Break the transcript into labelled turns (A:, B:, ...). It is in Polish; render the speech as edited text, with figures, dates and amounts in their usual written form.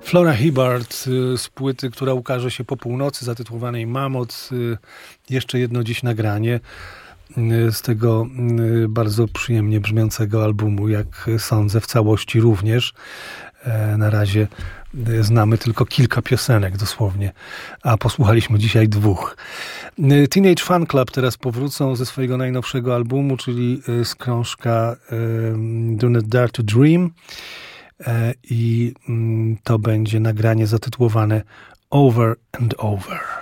A: Flora Hibbard z płyty, która ukaże się po północy, zatytułowanej Mammoth. Jeszcze jedno dziś nagranie z tego bardzo przyjemnie brzmiącego albumu, jak sądzę, w całości również. Na razie znamy tylko kilka piosenek dosłownie, a posłuchaliśmy dzisiaj 2. Teenage Fan Club teraz powrócą ze swojego najnowszego albumu, czyli z krążka Do Not Dare to Dream, i to będzie nagranie zatytułowane Over and Over.